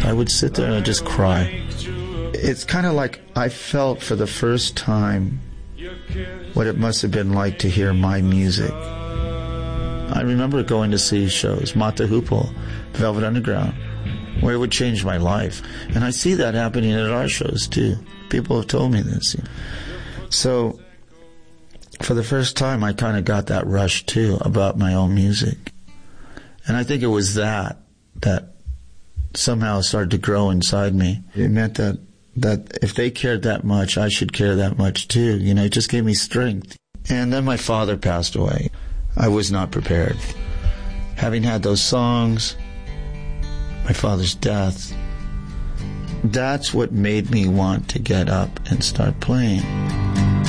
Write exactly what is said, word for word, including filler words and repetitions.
I would sit there and I'd just cry. It's kind of like I felt for the first time what it must have been like to hear my music. I remember going to see shows, Mata Hoople, Velvet Underground, where it would change my life. And I see that happening at our shows, too. People have told me this. So, for the first time, I kind of got that rush, too, about my own music. And I think it was that that somehow started to grow inside me. It meant that, that if they cared that much, I should care that much, too. You know, it just gave me strength. And then my father passed away. I was not prepared. Having had those songs, my father's death, that's what made me want to get up and start playing.